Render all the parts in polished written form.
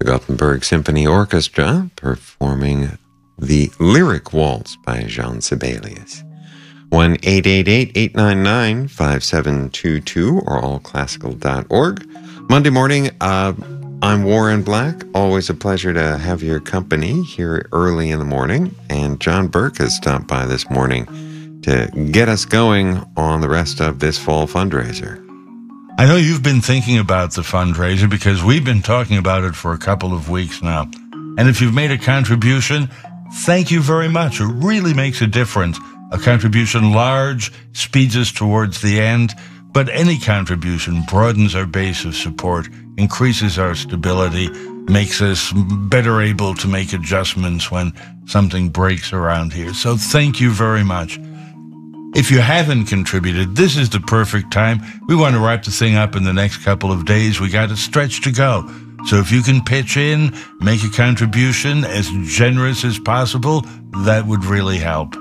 the Gothenburg Symphony Orchestra performing the Lyric Waltz by Jean Sibelius. 1-888-899-5722 or allclassical.org. Monday morning, I'm Warren Black. Always a pleasure to have your company here early in the morning. And John Burke has stopped by this morning to get us going on the rest of this fall fundraiser. I know you've been thinking about the fundraiser because we've been talking about it for a couple of weeks now. And if you've made a contribution, thank you very much. It really makes a difference. A contribution large speeds us towards the end, but any contribution broadens our base of support, increases our stability, makes us better able to make adjustments when something breaks around here. So thank you very much. If you haven't contributed, this is the perfect time. We want to wrap the thing up in the next couple of days. We got a stretch to go. So if you can pitch in, make a contribution as generous as possible, that would really help.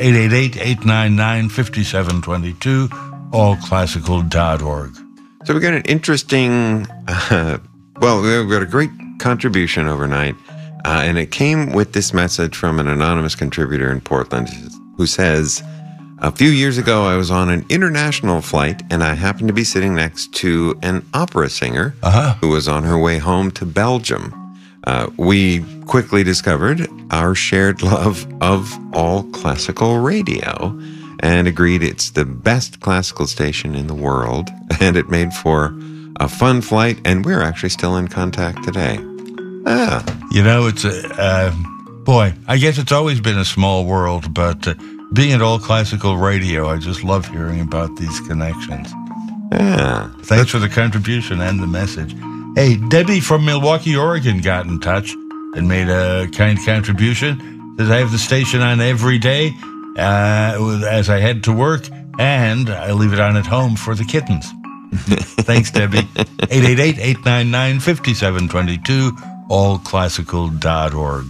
888-899-5722, allclassical.org. So we got an interesting, we've got a great contribution overnight, and it came with this message from an anonymous contributor in Portland who says, a few years ago, I was on an international flight, and I happened to be sitting next to an opera singer who was on her way home to Belgium. We quickly discovered our shared love of all classical radio and agreed it's the best classical station in the world, and it made for a fun flight, and we're actually still in contact today. You know, it's I guess it's always been a small world, but being at All Classical Radio, I just love hearing about these connections. Yeah. Thanks for the contribution and the message. Hey, Debbie from Milwaukee, Oregon got in touch and made a kind contribution. Says, I have the station on every day as I head to work, and I leave it on at home for the kittens. Thanks, Debbie. 888-899-5722, allclassical.org.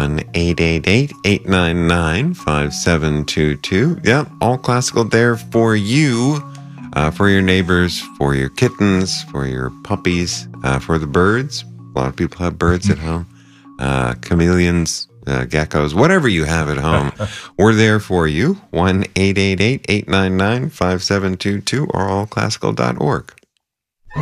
1-888-899-5722. Yep, All Classical there for you. For your neighbors, for your kittens, for your puppies, for the birds. A lot of people have birds at home. Chameleons, geckos, whatever you have at home. We're there for you. 1-888-899-5722 or allclassical.org.